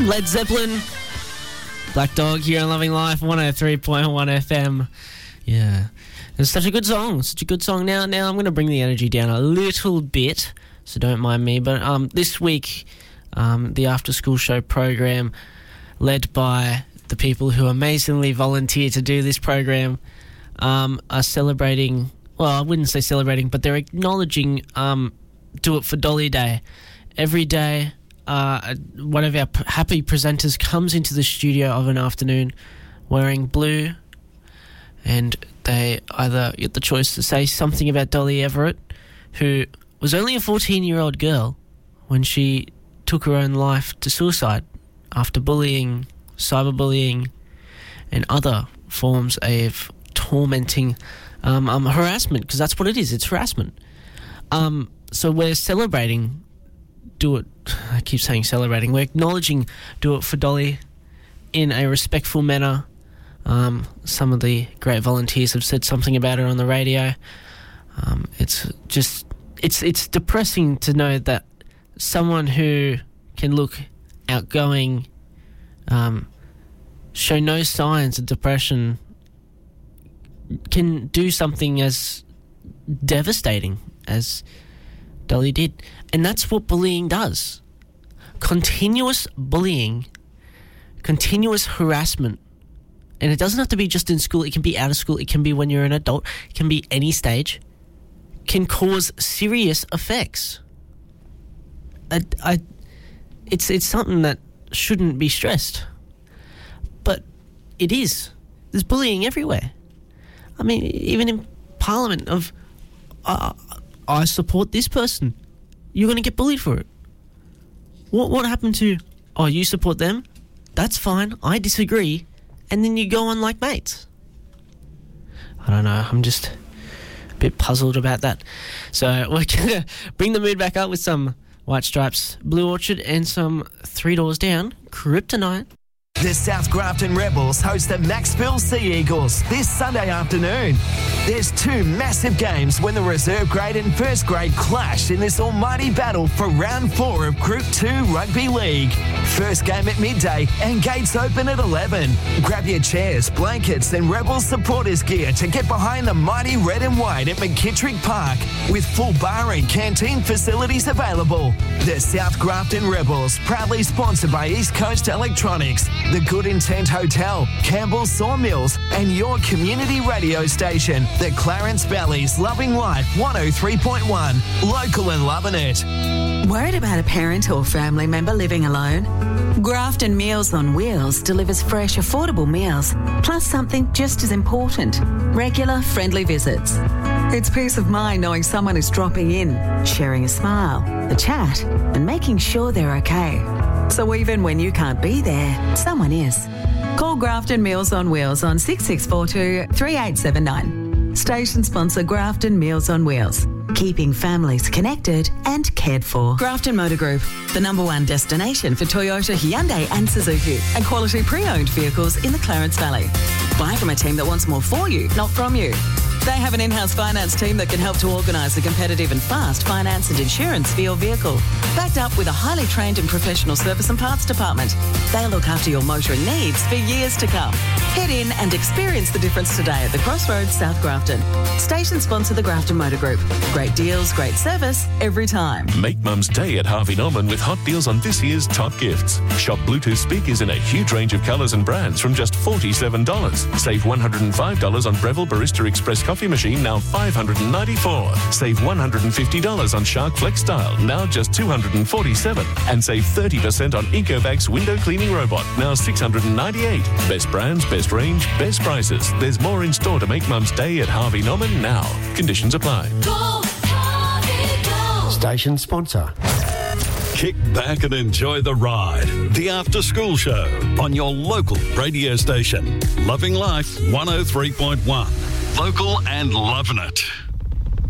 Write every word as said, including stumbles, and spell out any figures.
Led Zeppelin, Black Dog here on Loving Life, one oh three point one F M. Yeah, it's such a good song, such a good song. Now, now I'm going to bring the energy down a little bit, so don't mind me. But um, this week, um, the After School Show program, led by the people who amazingly volunteer to do this program, um, are celebrating. Well, I wouldn't say celebrating, but they're acknowledging um, Do It for Dolly Day. Every day, uh, one of our p- happy presenters comes into the studio of an afternoon wearing blue, and they either get the choice to say something about Dolly Everett, who was only a fourteen-year-old girl when she took her own life to suicide after bullying, cyberbullying, and other forms of tormenting um, um, harassment, because that's what it is, it's harassment. Um, so we're celebrating Do It, I keep saying celebrating, we're acknowledging Do It for Dolly in a respectful manner. Um, some of the great volunteers have said something about her on the radio. Um, it's just, it's it's depressing to know that someone who can look outgoing, um, show no signs of depression, can do something as devastating as Dolly did. And that's what bullying does. Continuous bullying, continuous harassment, and it doesn't have to be just in school, it can be out of school, it can be when you're an adult, it can be any stage, can cause serious effects. I, I, it's it's something that shouldn't be stressed, but it is. There's bullying everywhere. I mean, even in Parliament of, uh, I support this person, you're going to get bullied for it. What what happened to, oh, you support them? That's fine, I disagree, and then you go on like mates. I don't know, I'm just a bit puzzled about that. So we're going to bring the mood back up with some White Stripes, Blue Orchard, and some Three Doors Down, Kryptonite. The South Grafton Rebels host the Maxville Sea Eagles this Sunday afternoon. There's two massive games when the reserve grade and first grade clash in this almighty battle for round four of Group two Rugby League. First game at midday and gates open at eleven. Grab your chairs, blankets and Rebels supporters gear to get behind the mighty red and white at McKittrick Park with full bar and canteen facilities available. The South Grafton Rebels, proudly sponsored by East Coast Electronics, the Good Intent Hotel, Campbell's Sawmills, and your community radio station, the Clarence Valley's Loving Life one oh three point one, local and loving it. Worried about a parent or family member living alone? Grafton Meals on Wheels delivers fresh, affordable meals, plus something just as important, regular, friendly visits. It's peace of mind knowing someone is dropping in, sharing a smile, a chat, and making sure they're okay. So even when you can't be there, someone is. Call Grafton Meals on Wheels on six six four two, three eight seven nine. Station sponsor Grafton Meals on Wheels. Keeping families connected and cared for. Grafton Motor Group, the number one destination for Toyota, Hyundai and Suzuki, and quality pre-owned vehicles in the Clarence Valley. Buy from a team that wants more for you, not from you. They have an in-house finance team that can help to organise a competitive and fast finance and insurance for your vehicle. Backed up with a highly trained and professional service and parts department. They'll look after your motoring needs for years to come. Head in and experience the difference today at the Crossroads, South Grafton. Station sponsor the Grafton Motor Group. Great deals, great service, every time. Make Mum's Day at Harvey Norman with hot deals on this year's top gifts. Shop Bluetooth speakers in a huge range of colours and brands from just forty-seven dollars. Save one hundred five dollars on Breville Barista Express coffee machine, now five hundred ninety-four dollars. Save one hundred fifty dollars on Shark Flex Style, now just two hundred forty-seven dollars. And save thirty percent on Ecovacs window cleaning robot, now six hundred ninety-eight dollars. Best brands, best range, best prices. There's more in store to make Mum's Day at Harvey Norman now. Conditions apply. Go, Harvey, go. Station sponsor. Kick back and enjoy the ride. The After School Show on your local radio station. Loving Life one oh three point one. Local and loving it.